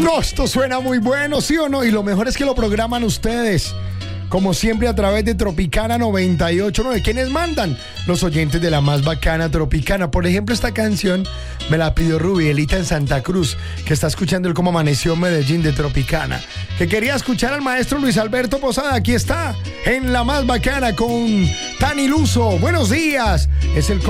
No, esto suena muy bueno, ¿sí o no? Y lo mejor es que lo programan ustedes. Como siempre a través de Tropicana 98.9. ¿Quiénes mandan? Los oyentes de la más bacana Tropicana. Por ejemplo, esta canción me la pidió Rubielita en Santa Cruz, que está escuchando el Cómo Amaneció Medellín de Tropicana. Que quería escuchar al maestro Luis Alberto Posada. Aquí está, en la más bacana con Tan Iluso. Buenos días. Es el